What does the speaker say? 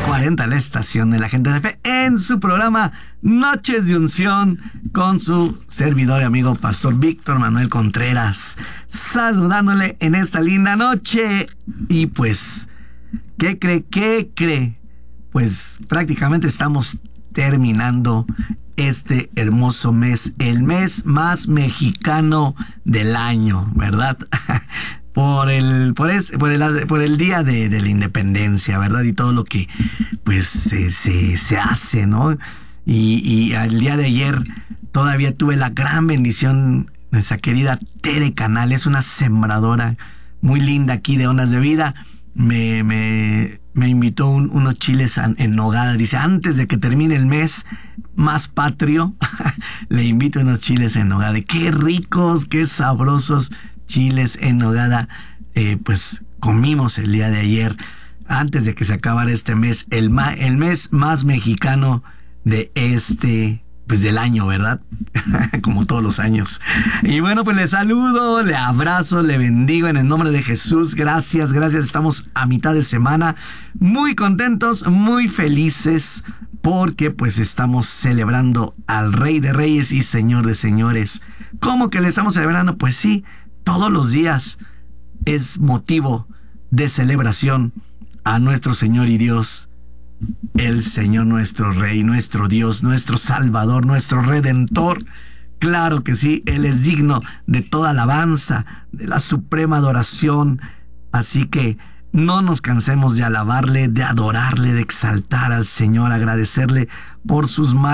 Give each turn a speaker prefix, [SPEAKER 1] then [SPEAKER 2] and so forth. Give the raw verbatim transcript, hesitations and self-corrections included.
[SPEAKER 1] cuarenta, la estación de la gente de fe, en su programa Noches de Unción, con su servidor y amigo Pastor Víctor Manuel Contreras, saludándole en esta linda noche. Y pues, ¿qué cree? ¿Qué cree? Pues prácticamente estamos terminando este hermoso mes, el mes más mexicano del año, ¿verdad? por el por este, por el por el día de, de la independencia, ¿verdad? Y todo lo que pues se, se, se hace, ¿no? Y, y el día de ayer todavía tuve la gran bendición de nuestra querida Tere Canal, es una sembradora muy linda aquí de Ondas de Vida. Me, me, me invitó un, unos chiles en nogada. Dice, antes de que termine el mes más patrio, le invito unos chiles en nogada. Qué ricos, qué sabrosos chiles en nogada. Eh, pues comimos el día de ayer, antes de que se acabara este mes, el, ma, el mes más mexicano de este, pues del año, ¿verdad? Como todos los años. Y bueno, pues le saludo, le abrazo, le bendigo en el nombre de Jesús. Gracias, gracias. Estamos a mitad de semana, muy contentos, muy felices, porque pues estamos celebrando al Rey de Reyes y Señor de Señores. ¿Cómo que le estamos celebrando? Pues sí, todos los días es motivo de celebración a nuestro Señor y Dios, el Señor, nuestro Rey, nuestro Dios, nuestro Salvador, nuestro Redentor. Claro que sí, Él es digno de toda alabanza, de la suprema adoración. Así que no nos cansemos de alabarle, de adorarle, de exaltar al Señor, agradecerle por sus